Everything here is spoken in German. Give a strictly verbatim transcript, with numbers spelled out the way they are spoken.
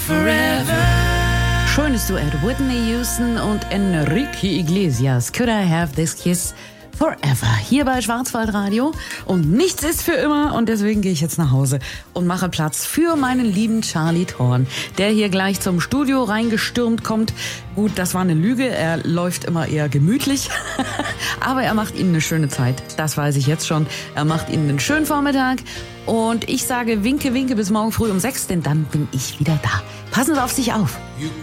Schönes Duett, Whitney Houston und Enrique Iglesias. Could I have this kiss forever? Hier bei Schwarzwaldradio. Und nichts ist für immer. Und deswegen gehe ich jetzt nach Hause und mache Platz für meinen lieben Charlie Thorn, der hier gleich zum Studio reingestürmt kommt. Gut, das war eine Lüge. Er läuft immer eher gemütlich. Aber er macht Ihnen eine schöne Zeit. Das weiß ich jetzt schon. Er macht Ihnen einen schönen Vormittag. Und ich sage winke, winke bis morgen früh um sechs, denn dann bin ich wieder da. Passen Sie auf sich auf. You